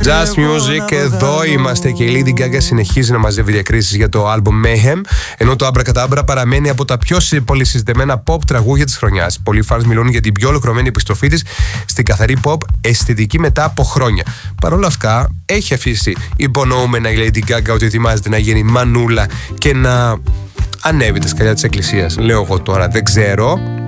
Just Music, εδώ είμαστε και η Lady Gaga συνεχίζει να μαζεύει διακρίσεις για το album Mayhem, ενώ το Abracadabra παραμένει από τα πιο πολυσυζητημένα pop τραγούδια της χρονιάς. Πολλοί fans μιλούν για την πιο ολοκληρωμένη επιστροφή της στην καθαρή pop αισθητική μετά από χρόνια. Παρ' όλα αυτά, έχει αφήσει υπονοούμενα η Lady Gaga ότι ετοιμάζεται να γίνει μανούλα και να ανέβει τα σκαλιά της εκκλησίας. Λέω εγώ τώρα, δεν ξέρω.